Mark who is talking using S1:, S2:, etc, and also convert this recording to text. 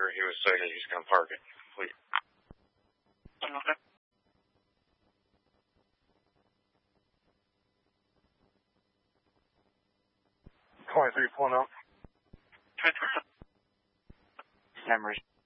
S1: where he was saying he's going to park it. Please.
S2: Okay.
S1: Memory.